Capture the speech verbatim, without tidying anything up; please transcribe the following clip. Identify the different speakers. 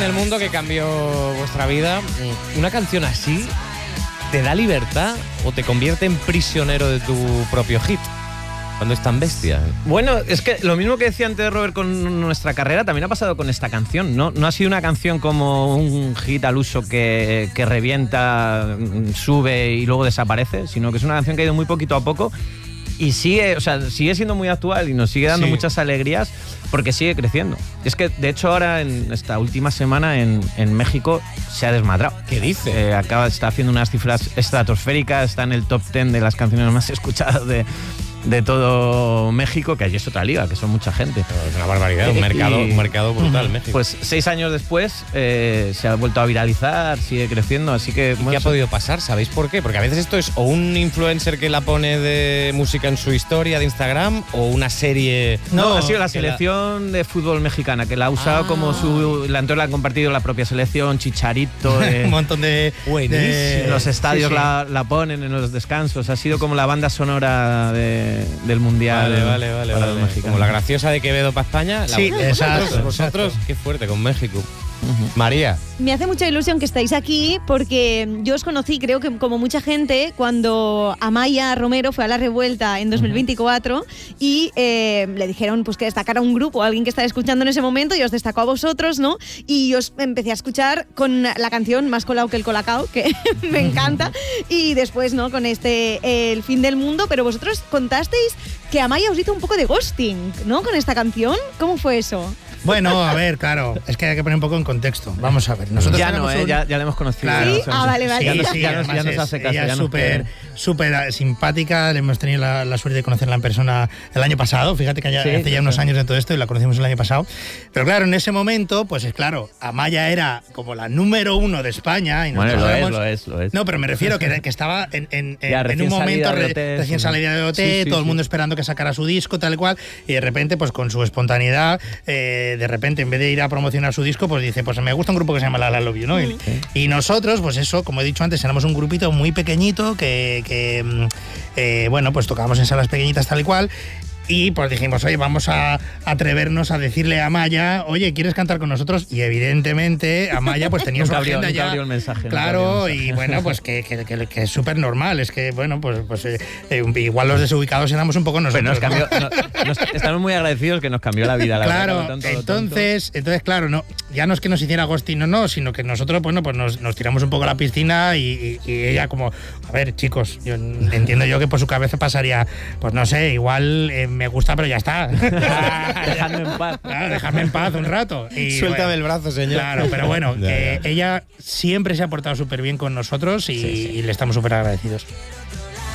Speaker 1: en el mundo que cambió vuestra vida. ¿Una canción así te da libertad o te convierte en prisionero de tu propio hit? Cuando es tan bestia.
Speaker 2: Bueno, es que lo mismo que decía antes Robert con nuestra carrera también ha pasado con esta canción, ¿no? No ha sido una canción como un hit al uso que, que revienta, sube y luego desaparece, sino que es una canción que ha ido muy poquito a poco y sigue, o sea, sigue siendo muy actual y nos sigue dando sí. muchas alegrías porque sigue creciendo. Es que, de hecho, ahora en esta última semana en, en México se ha desmadrado.
Speaker 1: ¿Qué dice?
Speaker 2: Eh, acaba, está haciendo unas cifras estratosféricas, está en el top ten de las canciones más escuchadas de... de todo México, que allí es otra liga, que son mucha gente.
Speaker 1: Pero es una barbaridad, un mercado, un mercado brutal, México.
Speaker 2: Pues seis años después eh, se ha vuelto a viralizar, sigue creciendo, así que...
Speaker 1: ¿Y
Speaker 2: bueno,
Speaker 1: qué ha podido pasar? ¿Sabéis por qué? Porque a veces esto es o un influencer que la pone de música en su historia de Instagram o una serie...
Speaker 2: No, no ha sido la selección la... de fútbol mexicana, que la ha usado ah. como su... La, entonces la ha compartido la propia selección, Chicharito... Eh,
Speaker 3: un montón de...
Speaker 2: de los estadios sí, sí. La, la ponen en los descansos, ha sido como la banda sonora de... del mundial.
Speaker 1: Vale, vale, vale, vale. Como la graciosa de Quevedo para España.
Speaker 3: Sí,
Speaker 1: la,
Speaker 3: exacto,
Speaker 1: vosotros, vosotros
Speaker 3: exacto.
Speaker 1: Qué fuerte con México. Uh-huh. María.
Speaker 4: Me hace mucha ilusión que estáis aquí porque yo os conocí, creo que como mucha gente, cuando Amaya Romero fue a La Revuelta en dos mil veinticuatro uh-huh. y eh, le dijeron pues que destacara un grupo, alguien que estaba escuchando en ese momento y os destacó a vosotros, ¿no? Y os empecé a escuchar con la canción Más colao que el colacao, que me encanta, y después, ¿no? Con este eh, El fin del mundo, pero vosotros contasteis que Amaya os hizo un poco de ghosting, ¿no? Con esta canción, ¿cómo fue eso?
Speaker 3: Bueno, a ver, claro, es que hay que poner un poco en contexto. Vamos a ver. Nosotros
Speaker 2: ya no, eh,
Speaker 3: un...
Speaker 2: ya, ya la hemos conocido.
Speaker 3: Claro,
Speaker 4: ¿Sí? Ah, vale, vale.
Speaker 2: Ya,
Speaker 3: sí,
Speaker 2: nos,
Speaker 3: sí,
Speaker 2: ya, nos, ya nos hace caso.
Speaker 3: Ella
Speaker 2: ya
Speaker 3: es
Speaker 2: nos
Speaker 3: súper súper simpática. Le hemos tenido la, la suerte de conocerla en persona el año pasado. Fíjate que ya, sí, hace ya unos años de todo esto y la conocimos el año pasado. Pero claro, en ese momento, pues es claro, Amaya era como la número uno de España. Y
Speaker 2: bueno, lo
Speaker 3: sabemos,
Speaker 2: es, lo es, lo es.
Speaker 3: No, pero me refiero que, que estaba en, en,
Speaker 2: ya,
Speaker 3: en un momento
Speaker 2: re,
Speaker 3: O T, recién
Speaker 2: sí,
Speaker 3: salida de O T,
Speaker 2: sí, sí,
Speaker 3: todo el mundo
Speaker 2: sí.
Speaker 3: esperando que sacara su disco, tal y cual. Y de repente, pues con su espontaneidad, eh, de repente, en vez de ir a promocionar su disco, pues dice, pues me gusta un grupo que se llama La La Love You, ¿no? Y, y nosotros, pues eso, como he dicho antes, éramos un grupito muy pequeñito que, que eh, bueno, pues tocábamos en salas pequeñitas tal y cual. Y pues dijimos, oye, vamos a atrevernos a decirle a Amaya, oye, ¿quieres cantar con nosotros? Y evidentemente Amaya pues tenía su agenda ya.
Speaker 2: El mensaje,
Speaker 3: claro,
Speaker 2: el mensaje.
Speaker 3: Y bueno, pues que, que, que, que es súper normal. Es que, bueno, pues, pues eh, igual los desubicados éramos un poco nosotros.
Speaker 2: Nos cambió, no, nos, estamos muy agradecidos que nos cambió la vida. La
Speaker 3: claro,
Speaker 2: verdad, tonto,
Speaker 3: entonces,
Speaker 2: tonto.
Speaker 3: entonces, claro, no, ya no es que nos hiciera ghosting o no, sino que nosotros, bueno, pues nos, nos tiramos un poco a la piscina y, y, y ella como, a ver, chicos, yo entiendo yo que por su cabeza pasaría, pues no sé, igual eh, me gusta, pero ya está.
Speaker 2: Dejadme en paz.
Speaker 3: Claro, dejadme en paz un rato. Y,
Speaker 1: Suéltame
Speaker 3: bueno,
Speaker 1: el brazo, señor.
Speaker 3: Claro, pero bueno,
Speaker 1: ya,
Speaker 3: que
Speaker 1: ya.
Speaker 3: ella siempre se ha portado súper bien con nosotros y, sí, sí. y le estamos súper agradecidos.